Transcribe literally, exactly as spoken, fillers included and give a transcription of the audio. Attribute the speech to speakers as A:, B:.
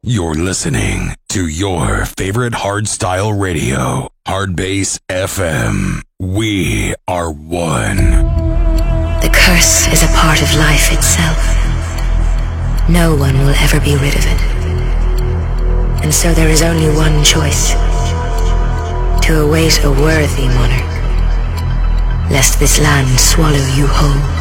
A: You're listening to your favorite hardstyle radio, Hardbass F M. We are one.
B: The curse is a part of life itself. No one will ever be rid of it. And so there is only one choice: to await a worthy monarch, lest this land swallow you whole.